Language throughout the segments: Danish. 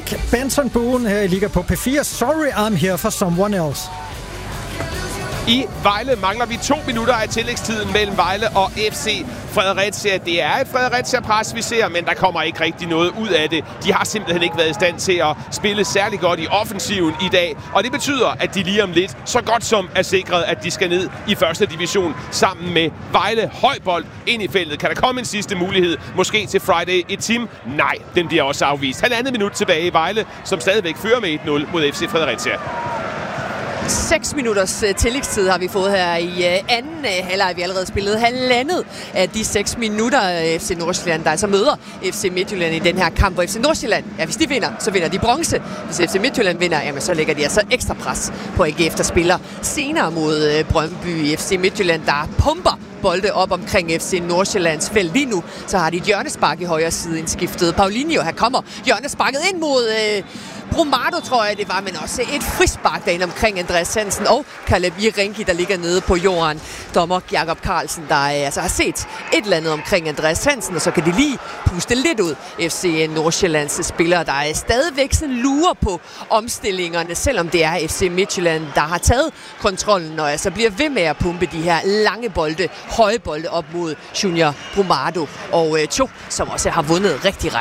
Nick Benson Boone her i Liga på P4. Sorry, I'm here for someone else. I Vejle mangler vi 2 minutter af tillægstiden mellem Vejle og FC Fredericia. Det er et Fredericia-pres, vi ser, men der kommer ikke rigtig noget ud af det. De har simpelthen ikke været i stand til at spille særlig godt i offensiven i dag. Og det betyder, at de lige om lidt så godt som er sikret, at de skal ned i første division sammen med Vejle. Højbold ind i feltet. Kan der komme en sidste mulighed? Måske til Friday et team? Nej, den bliver også afvist. 1,5 minut tilbage i Vejle, som stadigvæk fører med 1-0 mod FC Fredericia. 6 minutters tillægstid har vi fået her i anden halvleg. Vi har allerede spillet halvandet af de 6 minutter. FC Nordsjælland, der altså møder FC Midtjylland i den her kamp. Og FC Nordsjælland, ja, hvis de vinder, så vinder de bronze. Hvis FC Midtjylland vinder, jamen, så lægger de altså ekstra pres på AGF, der spiller senere mod Brøndby. FC Midtjylland, der pumper bolde op omkring FC Nordsjællands felt. Lige nu, så har de et hjørnespark i højre side indskiftet. Paulinho, her kommer hjørnesparket ind mod Brumado, tror jeg det var, men også et frispark derinde omkring Andreas Hansen og Caleb Irenki, der ligger nede på jorden. Dommer Jakob Carlsen, der altså har set et eller andet omkring Andreas Hansen, og så kan de lige puste lidt ud. FC Nordsjællands spillere, der er stadigvæk sådan lurer på omstillingerne, selvom det er FC Midtjylland, der har taget kontrollen og altså bliver ved med at pumpe de her lange bolde, høje bolde op mod Junior Brumado og Cho, som også har vundet rigtig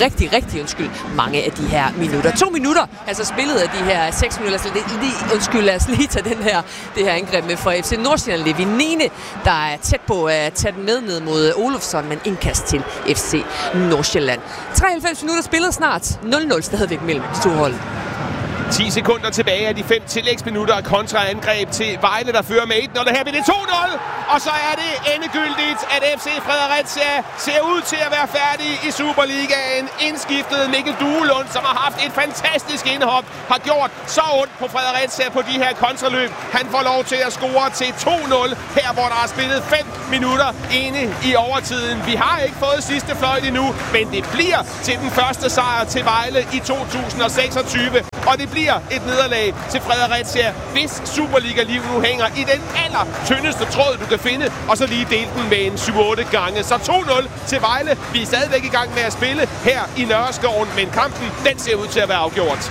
mange af de her minutter. 2 minutter, altså spillet af de her 6 minutter. Lad os lige tage det her angreb med fra FC Nordsjælland. Levinene, der er tæt på at tage den med ned mod Olofsson, men indkast til FC Nordsjælland. 93 minutter spillet snart. 0-0 stadigvæk mellem storhold. 10 sekunder tilbage af de 5 tillægsminutter. Kontraangreb til Vejle, der fører med 1-0. Her bliver det 2-0. Og så er det endegyldigt, at FC Fredericia ser ud til at være færdig i Superligaen. Indskiftet Mikkel Duelund, som har haft et fantastisk indhop, har gjort så ondt på Fredericia på de her kontraløb. Han får lov til at score til 2-0, her hvor der er spillet 5 minutter inde i overtiden. Vi har ikke fået sidste fløjt endnu, men det bliver til den første sejr til Vejle i 2026. Og det bliver et nederlag til Fredericia, hvis Superliga-livet nu hænger i den aller tyndeste tråd, du kan finde, og så lige dele den med en 7-8 gange. Så 2-0 til Vejle. Vi er stadigvæk i gang med at spille her i Nørreskoven, men kampen, den ser ud til at være afgjort.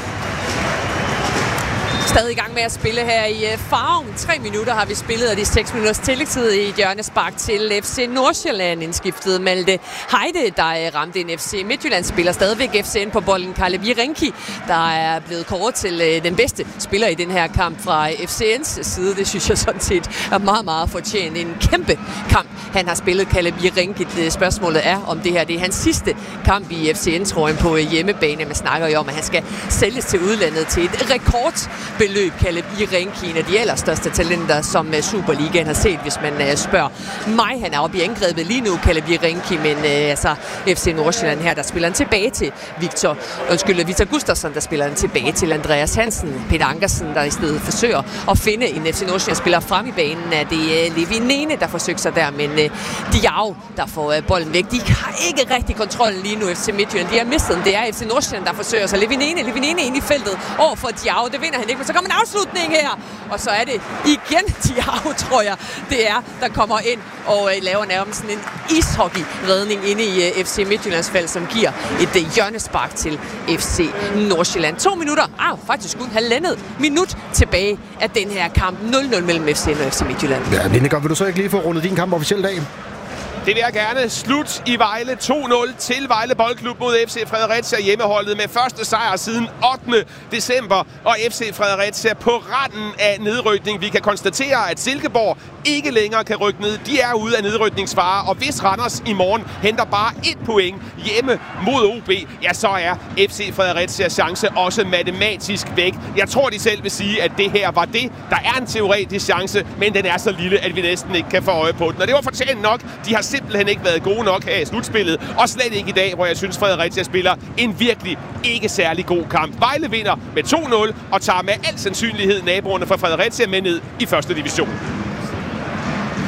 Stadig i gang med at spille her i Farum. 3 minutter har vi spillet af de 6 minutters tillægstid i et hjørnespark til FC Nordsjælland. Indskiftet Malte Heide, der ramte en FC Midtjylland spiller stadigvæk FCN på bolden. Caleb Irenki, der er blevet kåret til den bedste spiller i den her kamp fra FCN's side. Det synes jeg sådan set er meget, meget fortjent. En kæmpe kamp, han har spillet, Caleb Irenki. Spørgsmålet er, om det her det er hans sidste kamp i FCN-trøjen på hjemmebane. Man snakker jo om, at han skal sælges til udlandet til et rekordbeløb. Caleb Irenki, en af de allerstørste talenter, som Superligaen har set, hvis man spørger mig. Han er oppe i angrebet lige nu, Caleb Irenki, men altså FC Nordsjælland her, der spiller han tilbage til Victor Gustafsson, der spiller han tilbage til Andreas Hansen. Peter Ankersen, der i stedet forsøger at finde en FC Nordsjælland-spiller frem i banen. Er det Levinene, der forsøger sig der, men Diao, der får bolden væk. De har ikke rigtig kontrollen lige nu, FC Midtjylland. De har mistet den. Det er FC Nordsjælland, der forsøger sig. Levinene ind i feltet over for Diao. Det vinder han ikke, men så kommer en afslutning her. Og så er det igen Diao, tror jeg, det er, der kommer ind og laver nærmest sådan en ishockey-redning inde i FC Midtjyllands felt, som giver et hjørnespark til FC Nordsjælland. 2 minutter, faktisk kun 1,5 minut tilbage af den her kamp. 0-0 mellem FCN og FC Midtjylland. Ja, Lindegaard, vil du så ikke lige få rundet din kamp officielt af? Det vil jeg gerne. Slut i Vejle. 2-0 til Vejle Boldklub mod FC Fredericia, hjemmeholdet med første sejr siden 8. december. Og FC Fredericia på randen af nedrykning. Vi kan konstatere, at Silkeborg ikke længere kan rykke ned. De er ude af nedrykningsfare. Og hvis Randers i morgen henter bare 1 point hjemme mod OB, ja, så er FC Frederiциas chance også matematisk væk. Jeg tror, de selv vil sige, at det her var det. Der er en teoretisk chance, men den er så lille, at vi næsten ikke kan få øje på den. Og det var fortjent nok. De har simpelthen ikke været gode nok her i slutspillet. Og slet ikke i dag, hvor jeg synes, Fredericia spiller en virkelig ikke særlig god kamp. Vejle vinder med 2-0 og tager med al sandsynlighed naboerne fra Fredericia med ned i første division.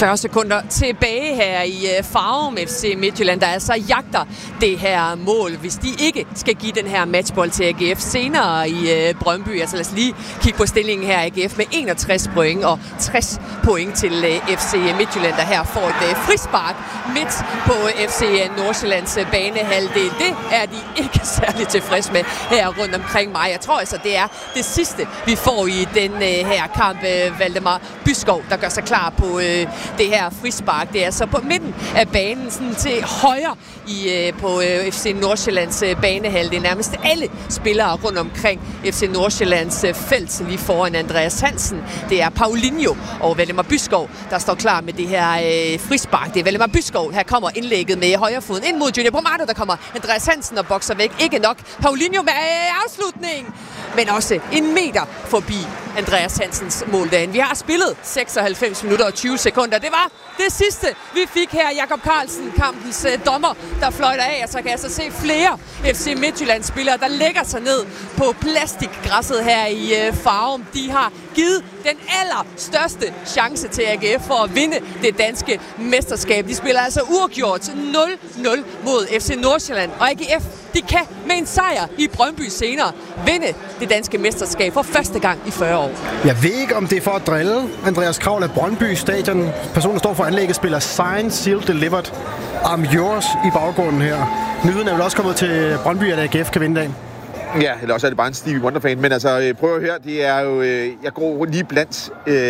40 sekunder tilbage her i Farum. FC Midtjylland, der altså jagter det her mål, hvis de ikke skal give den her matchbold til AGF senere i Brøndby. Altså lad os lige kigge på stillingen her. AGF med 61 point og 60 point til FC Midtjylland, der her får et frispark midt på FC Nordsjællands banehalvdel. Det er de ikke særlig tilfredse med her rundt omkring mig. Jeg tror altså, det er det sidste, vi får i den her kamp. Valdemar Byskov, der gør sig klar på det her frispark. Det er så på midten af banen, sådan til højre på FC Nordsjællands banehalvdel. Nærmest alle spillere rundt omkring FC Nordsjællands felt, lige foran Andreas Hansen. Det er Paulinho og Valdemar Byskov, der står klar med det her frispark. Det er Valdemar Byskov. Her kommer indlægget med højrefoden ind mod Junior Brumado. Der kommer Andreas Hansen og bokser væk. Ikke nok Paulinho med afslutning, men også en meter forbi Andreas Hansens mål derinde. Vi har spillet 96 minutter og 20 sekunder. Det var det sidste, vi fik her. Jakob Carlsen, kampens dommer, der fløjter af. Og så kan jeg så se flere FC Midtjylland-spillere, der lægger sig ned på plastikgræsset her i Farum. De har givet den allerstørste chance til AGF for at vinde det danske mesterskab. De spiller altså uafgjort 0-0 mod FC Nordsjælland. Og AGF, de kan med en sejr i Brøndby senere vinde det danske mesterskab for første gang i 40 år. Jeg ved ikke, om det er for at drille Andreas Kravl af Brøndby Stadion. Personen, der står for anlægget, spiller Signed, Sealed, Delivered. I'm yours i baggrunden her. Nyheden er vel også kommet til Brøndby, at AGF kan vinde dagen. Ja, eller også er det bare en Stevie Wonder-fan. Men altså, prøv at høre, det er jo... Jeg går lige blandt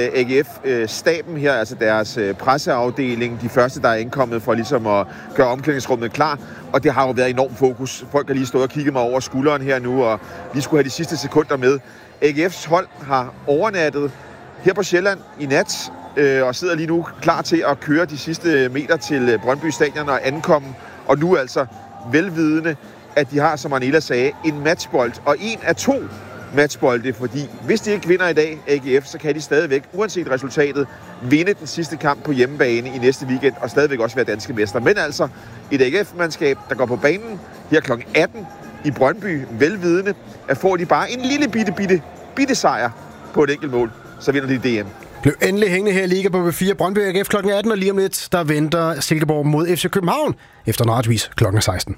AGF-staben her, altså deres presseafdeling. De første, der er indkommet for ligesom at gøre omklædningsrummet klar. Og det har jo været enormt fokus. Folk har lige stået og kigget mig over skulderen her nu, og lige skulle have de sidste sekunder med. AGF's hold har overnattet her på Sjælland i nat, og sidder lige nu klar til at køre de sidste meter til Brøndby Stadion og ankomme. Og nu altså velvidende, at de har, som Arnella sagde, en matchbold, og en af 2 matchbolde, fordi hvis de ikke vinder i dag, AGF, så kan de stadigvæk, uanset resultatet, vinde den sidste kamp på hjemmebane i næste weekend, og stadigvæk også være danske mester. Men altså, et AGF-mandskab, der går på banen her kl. 18 i Brøndby, velvidende, at får de bare en lille bitte sejr på et enkelt mål, så vinder de DM. Blev endelig hængende her i Liga på B4. Brøndby AGF kl. 18, og lige om lidt, der venter Silkeborg mod FC København efter en retvis kl. 16.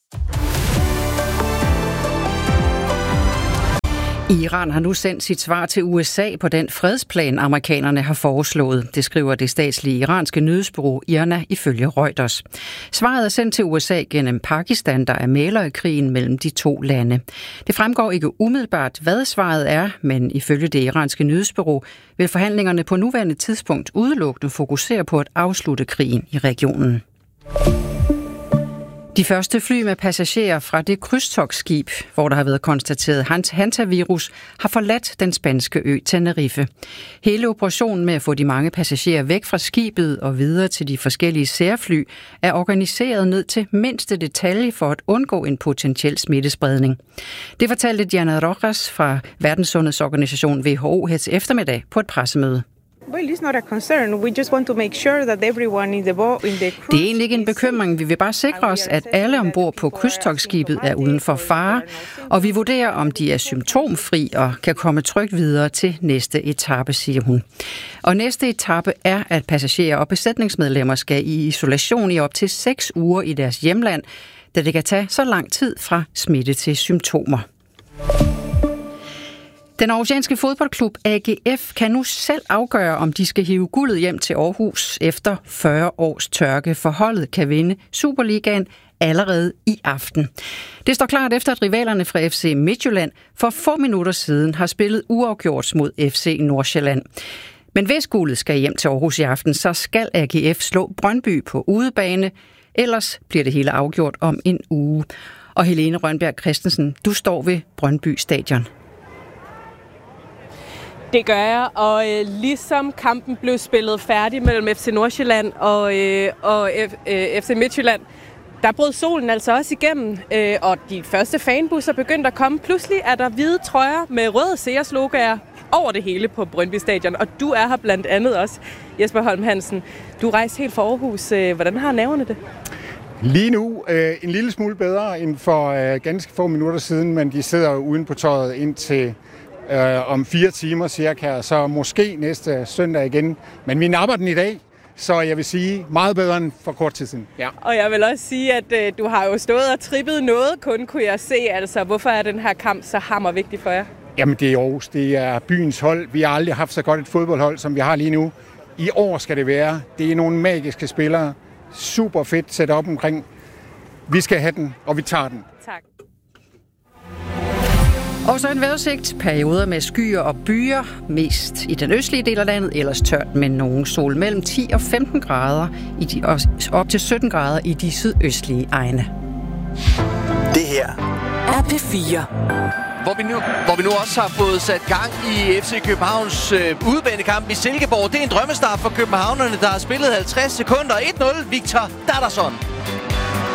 Iran har nu sendt sit svar til USA på den fredsplan, amerikanerne har foreslået. Det skriver det statslige iranske nyhedsbureau IRNA ifølge Reuters. Svaret er sendt til USA gennem Pakistan, der er mægler i krigen mellem de 2 lande. Det fremgår ikke umiddelbart, hvad svaret er, men ifølge det iranske nyhedsbureau vil forhandlingerne på nuværende tidspunkt udelukkende fokusere på at afslutte krigen i regionen. De første fly med passagerer fra det krydstogtskib, hvor der har været konstateret hantavirus, har forladt den spanske ø Tenerife. Hele operationen med at få de mange passagerer væk fra skibet og videre til de forskellige særfly er organiseret ned til mindste detalje for at undgå en potentiel smittespredning. Det fortalte Diana Rojas fra Verdenssundhedsorganisation WHO her til eftermiddag på et pressemøde. Well, it's not a concern. We just want to make sure that everyone in the cruise. Det er egentlig ikke en bekymring. Vi vil bare sikre os, at alle ombord på krydstogtskibet er uden for fare, og vi vurderer, om de er symptomfri og kan komme trygt videre til næste etape, siger hun. Og næste etape er, at passagerer og besætningsmedlemmer skal i isolation i op til 6 uger i deres hjemland, da det kan tage så lang tid fra smitte til symptomer. Den aarhusianske fodboldklub AGF kan nu selv afgøre, om de skal hive guldet hjem til Aarhus efter 40 års tørke. For holdet kan vinde Superligaen allerede i aften. Det står klart efter, at rivalerne fra FC Midtjylland for få minutter siden har spillet uafgjort mod FC Nordsjælland. Men hvis guldet skal hjem til Aarhus i aften, så skal AGF slå Brøndby på udebane. Ellers bliver det hele afgjort om en uge. Og Helene Rønberg Christensen, du står ved Brøndby Stadion. Det gør jeg, og ligesom kampen blev spillet færdig mellem FC Nordsjælland og FC Midtjylland, der brød solen altså også igennem, og de første fanbusser begyndte at komme. Pludselig er der hvide trøjer med røde Sears-logoer over det hele på Brøndby Stadion, og du er her blandt andet også, Jesper Holm Hansen. Du rejste helt fra Aarhus. Hvordan har nerverne det? Lige nu en lille smule bedre end for ganske få minutter siden, men de sidder uden på tøjet indtil om 4 timer cirka, så måske næste søndag igen. Men vi napper den i dag, Så jeg vil sige, meget bedre end for kort tid siden. Ja. Og jeg vil også sige, at du har jo stået og trippet noget, kun kunne jeg se. Altså, hvorfor er den her kamp så hammervigtig for jer? Jamen, det er Aarhus. Det er byens hold. Vi har aldrig haft så godt et fodboldhold, som vi har lige nu. I år skal det være. Det er nogle magiske spillere. Super fedt sat op omkring. Vi skal have den, og vi tager den. Tak. Og så en vejrudsigt. Perioder med skyer og byer. Mest i den østlige del af landet. Ellers tørt med nogen sol mellem 10 og 15 grader. Og op til 17 grader i de sydøstlige egne. Det her er P4. Hvor vi nu også har fået sat gang i FC Københavns udebanekamp i Silkeborg. Det er en drømmestart for københavnerne, der har spillet 50 sekunder. 1-0, Victor Dadderson.